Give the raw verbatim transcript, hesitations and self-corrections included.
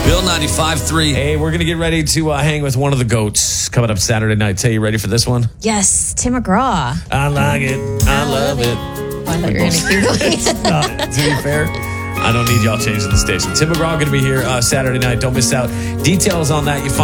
Bill ninety-five three. Hey, we're going to get ready to uh, hang with one of the GOATs coming up Saturday night. Tay, you ready for this one? Yes, Tim McGraw. I like it. I love it. Oh, I thought you were going to keep going. Uh, to be fair, I don't need y'all changing the station. Tim McGraw going to be here uh, Saturday night. Don't miss out. Details on that you find